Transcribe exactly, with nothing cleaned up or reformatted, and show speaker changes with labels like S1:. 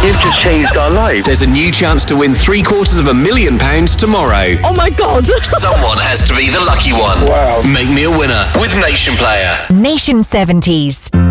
S1: You've just changed our lives.
S2: There's a new chance to win three quarters of a million pounds tomorrow.
S3: Oh my God.
S2: Someone has to be the lucky one.
S1: Wow.
S2: Make me a winner with Nation Player.
S4: Nation seventies.